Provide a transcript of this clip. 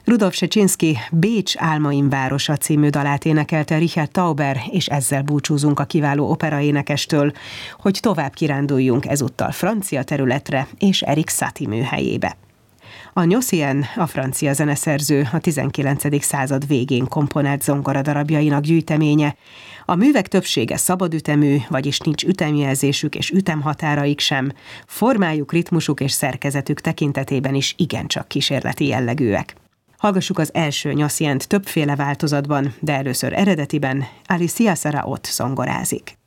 Rudolf Secsinszky Bécs álmaim városa című dalát énekelte Richard Tauber, és ezzel búcsúzunk a kiváló operaénekestől, hogy tovább kiránduljunk ezúttal francia területre és Erik Satie műhelyébe. A Gnossien, a francia zeneszerző, a 19. század végén komponált zongoradarabjainak gyűjteménye. A művek többsége szabadütemű, vagyis nincs ütemjelzésük és ütemhatáraik sem, formájuk, ritmusuk és szerkezetük tekintetében is igencsak kísérleti jellegűek. Hallgassuk az első Gnossient többféle változatban, de először eredetiben Alicia Saraot zongorázik.